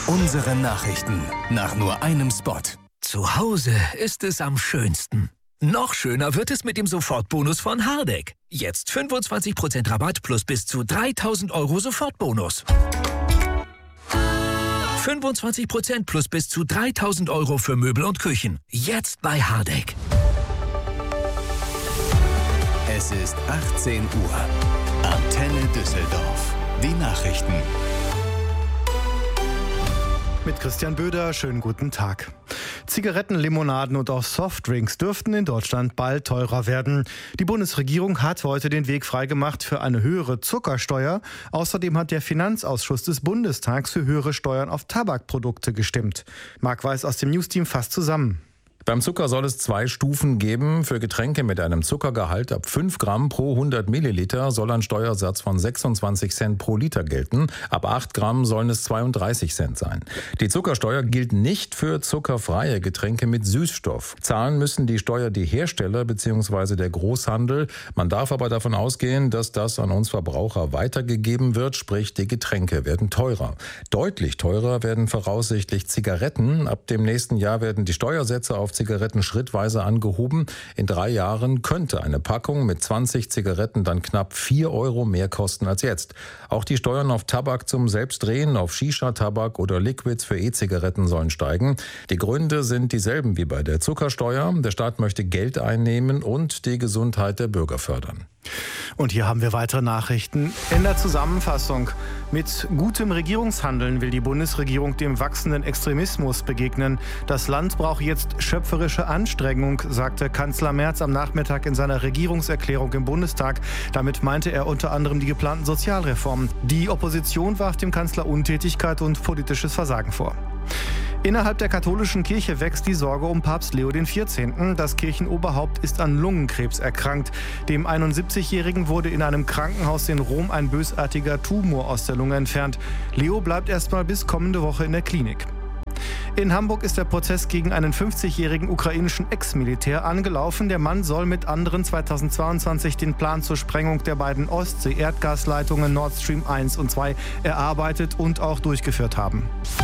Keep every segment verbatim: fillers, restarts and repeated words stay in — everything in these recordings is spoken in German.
Unsere Nachrichten nach nur einem Spot. Zu Hause ist es am schönsten. Noch schöner wird es mit dem Sofortbonus von Hardegg. Jetzt fünfundzwanzig Prozent Rabatt plus bis zu dreitausend Euro Sofortbonus. fünfundzwanzig Prozent plus bis zu dreitausend Euro für Möbel und Küchen. Jetzt bei Hardegg. Es ist achtzehn Uhr. Antenne Düsseldorf. Die Nachrichten. Mit Christian Böder, schönen guten Tag. Zigaretten, Limonaden und auch Softdrinks dürften in Deutschland bald teurer werden. Die Bundesregierung hat heute den Weg freigemacht für eine höhere Zuckersteuer. Außerdem hat der Finanzausschuss des Bundestags für höhere Steuern auf Tabakprodukte gestimmt. Marc Weiß aus dem Newsteam fasst zusammen. Beim Zucker soll es zwei Stufen geben. Für Getränke mit einem Zuckergehalt ab fünf Gramm pro hundert Milliliter soll ein Steuersatz von sechsundzwanzig Cent pro Liter gelten. Ab acht Gramm sollen es zweiunddreißig Cent sein. Die Zuckersteuer gilt nicht für zuckerfreie Getränke mit Süßstoff. Zahlen müssen die Steuer die Hersteller bzw. der Großhandel. Man darf aber davon ausgehen, dass das an uns Verbraucher weitergegeben wird, sprich die Getränke werden teurer. Deutlich teurer werden voraussichtlich Zigaretten. Ab dem nächsten Jahr werden die Steuersätze auf Zigaretten schrittweise angehoben. In drei Jahren könnte eine Packung mit zwanzig Zigaretten dann knapp vier Euro mehr kosten als jetzt. Auch die Steuern auf Tabak zum Selbstdrehen, auf Shisha-Tabak oder Liquids für E-Zigaretten sollen steigen. Die Gründe sind dieselben wie bei der Zuckersteuer. Der Staat möchte Geld einnehmen und die Gesundheit der Bürger fördern. Und hier haben wir weitere Nachrichten in der Zusammenfassung. Mit gutem Regierungshandeln will die Bundesregierung dem wachsenden Extremismus begegnen. Das Land braucht jetzt schöpferische Anstrengung, sagte Kanzler Merz am Nachmittag in seiner Regierungserklärung im Bundestag. Damit meinte er unter anderem die geplanten Sozialreformen. Die Opposition warf dem Kanzler Untätigkeit und politisches Versagen vor. Innerhalb der katholischen Kirche wächst die Sorge um Papst Leo der vierzehnte. Das Kirchenoberhaupt ist an Lungenkrebs erkrankt. Dem einundsiebzigjährigen wurde in einem Krankenhaus in Rom ein bösartiger Tumor aus der Lunge entfernt. Leo bleibt erstmal bis kommende Woche in der Klinik. In Hamburg ist der Prozess gegen einen fünfzigjährigen ukrainischen Ex-Militär angelaufen. Der Mann soll mit anderen zweitausendzweiundzwanzig den Plan zur Sprengung der beiden Ostsee-Erdgasleitungen Nord Stream eins und zwei erarbeitet und auch durchgeführt haben.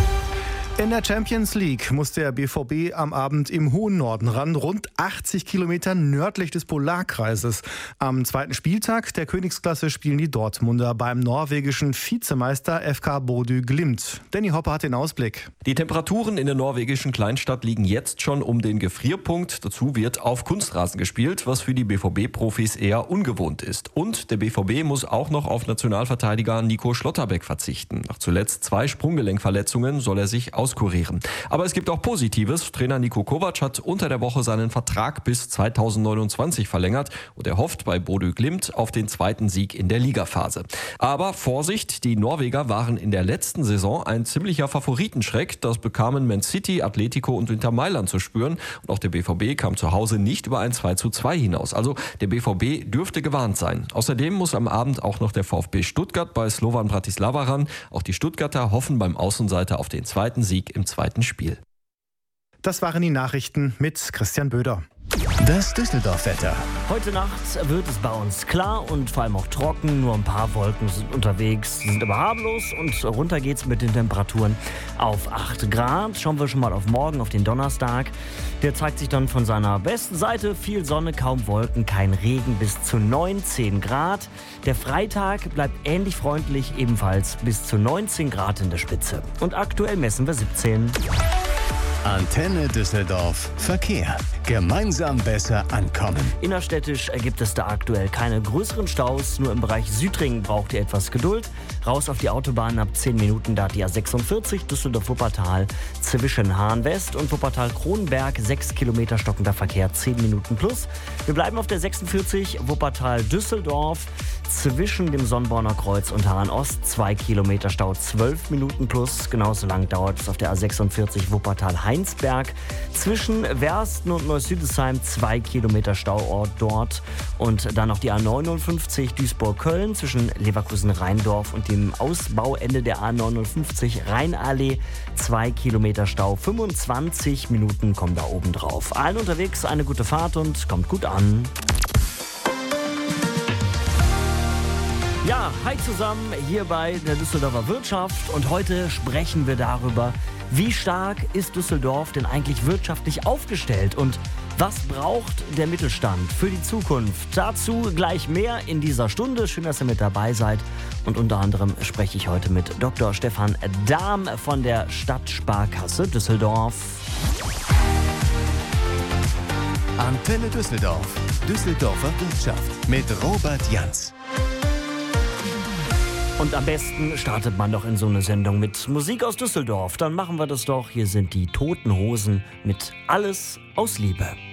In der Champions League muss der B V B am Abend im hohen Norden ran, rund achtzig Kilometer nördlich des Polarkreises. Am zweiten Spieltag der Königsklasse spielen die Dortmunder beim norwegischen Vizemeister F K Bodø Glimt. Danny Hopper hat den Ausblick. Die Temperaturen in der norwegischen Kleinstadt liegen jetzt schon um den Gefrierpunkt. Dazu wird auf Kunstrasen gespielt, was für die B V B-Profis eher ungewohnt ist. Und der B V B muss auch noch auf Nationalverteidiger Nico Schlotterbeck verzichten. Nach zuletzt zwei Sprunggelenkverletzungen soll er sich auskurieren. Aber es gibt auch Positives. Trainer Niko Kovac hat unter der Woche seinen Vertrag bis zweitausendneunundzwanzig verlängert und er hofft bei Bodø Glimt auf den zweiten Sieg in der Ligaphase. Aber Vorsicht, die Norweger waren in der letzten Saison ein ziemlicher Favoritenschreck. Das bekamen Man City, Atletico und Inter Mailand zu spüren. Und auch der B V B kam zu Hause nicht über ein zwei zu zwei hinaus. Also der B V B dürfte gewarnt sein. Außerdem muss am Abend auch noch der VfB Stuttgart bei Slovan Bratislava ran. Auch die Stuttgarter hoffen beim Außenseiter auf den zweiten Sieg im zweiten Spiel. Das waren die Nachrichten mit Christian Böder. Das Düsseldorf-Wetter. Heute Nacht wird es bei uns klar und vor allem auch trocken. Nur ein paar Wolken sind unterwegs, sie sind aber harmlos und runter geht's mit den Temperaturen auf acht Grad. Schauen wir schon mal auf morgen, auf den Donnerstag. Der zeigt sich dann von seiner besten Seite. Viel Sonne, kaum Wolken, kein Regen, bis zu neunzehn Grad. Der Freitag bleibt ähnlich freundlich, ebenfalls bis zu neunzehn Grad in der Spitze. Und aktuell messen wir siebzehn. Antenne Düsseldorf. Verkehr. Gemeinsam besser ankommen. Innerstädtisch gibt es da aktuell keine größeren Staus. Nur im Bereich Südring braucht ihr etwas Geduld. Raus auf die Autobahn ab zehn Minuten, da die A sechsundvierzig Düsseldorf-Wuppertal zwischen Hahn-West und Wuppertal-Kronberg. sechs Kilometer stockender Verkehr, zehn Minuten plus. Wir bleiben auf der sechsundvierzig Wuppertal-Düsseldorf zwischen dem Sonnborner Kreuz und Hahn-Ost. zwei Kilometer Stau, zwölf Minuten plus. Genauso lang dauert es auf der A sechsundvierzig Wuppertal-Heinsberg zwischen Wersten und Neuss-Südesheim. zwei Kilometer Stauort dort. Und dann noch die A neunundfünfzig Duisburg-Köln zwischen Leverkusen-Rheindorf und dem Ausbauende der A neunundfünfzig Rheinallee. zwei Kilometer Stau, fünfundzwanzig Minuten kommen da oben drauf. Allen unterwegs eine gute Fahrt und kommt gut an. Ja, hi zusammen hier bei der Düsseldorfer Wirtschaft und heute sprechen wir darüber, wie stark ist Düsseldorf denn eigentlich wirtschaftlich aufgestellt und was braucht der Mittelstand für die Zukunft? Dazu gleich mehr in dieser Stunde. Schön, dass ihr mit dabei seid. Und unter anderem spreche ich heute mit Doktor Stefan Dahm von der Stadtsparkasse Düsseldorf. Antenne Düsseldorf. Düsseldorfer Wirtschaft mit Robert Janz. Und am besten startet man doch in so eine Sendung mit Musik aus Düsseldorf. Dann machen wir das doch. Hier sind die Toten Hosen mit Alles aus Liebe.